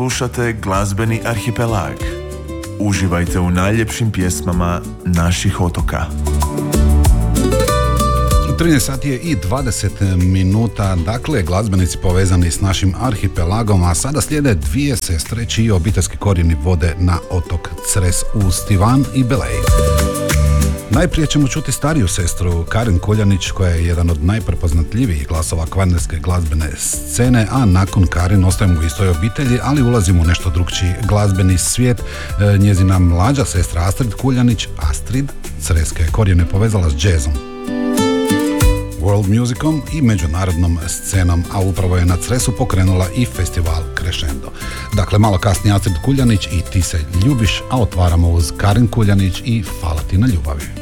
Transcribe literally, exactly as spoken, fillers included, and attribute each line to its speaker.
Speaker 1: Slušate glazbeni arhipelag. Uživajte u najljepšim pjesmama naših otoka.
Speaker 2: trinaest sati je i dvadeset minuta, dakle glazbenici povezani s našim arhipelagom, a sada slijede dvije sestre čiji obiteljski korijeni vode na otok Cres uz Tivan i Belej. Najprije ćemo čuti stariju sestru Karin Kuljanić, koja je jedan od najprepoznatljivijih glasova kvarnerske glazbene scene, a nakon Karin ostajemo u istoj obitelji, ali ulazimo u nešto drugčiji glazbeni svijet. Njezina mlađa sestra Astrid Kuljanić, Astrid, creske korijene povezala s džezom, world musicom i međunarodnom scenom, a upravo je na Cresu pokrenula i festival Crescendo. Dakle, malo kasnije Astrid Kuljanić i Ti se ljubiš, a otvaramo uz Karin Kuljanić i Hvala ti na ljubavi.